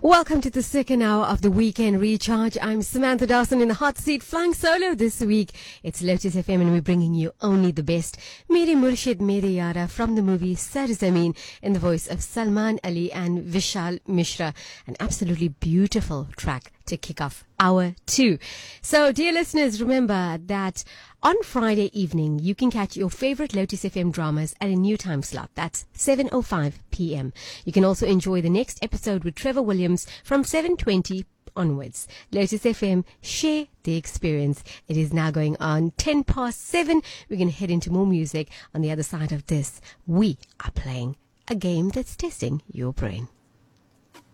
Welcome to the second hour of the Weekend Recharge. I'm Samantha Dawson in the hot seat, flying solo this week. It's Lotus FM and we're bringing you only the best. Mere Murshid Mere Yara from the movie Sar Zameen in the voice of Salman Ali and Vishal Mishra. An absolutely beautiful track to kick off hour 2. So, dear listeners, remember that on Friday evening, you can catch your favorite Lotus FM dramas at a new time slot. That's 7:05 p.m. You can also enjoy the next episode with Trevor Williams from 7:20 onwards. Lotus FM, share the experience. It is now going on 7:10. We're going to head into more music. On the other side of this, we are playing a game that's testing your brain.